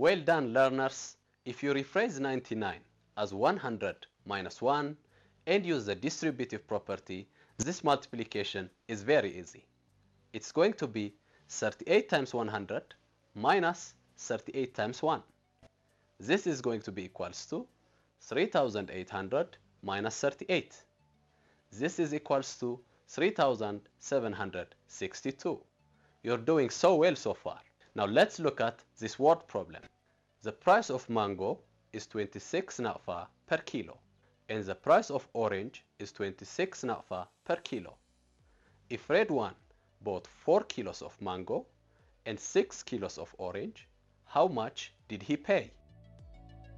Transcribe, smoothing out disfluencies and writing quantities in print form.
Well done, learners. If you rephrase 99 as 100 minus 1 and use the distributive property, this multiplication is very easy. It's going to be 38 times 100 minus 38 times 1. This is going to be equals to 3800 minus 38. This is equals to 3762. You're doing so well so far. Now let's look at this word problem. The price of mango is 26 NAFA per kilo, and the price of orange is 26 NAFA per kilo. If Red One bought 4 kilos of mango and 6 kilos of orange, how much did he pay?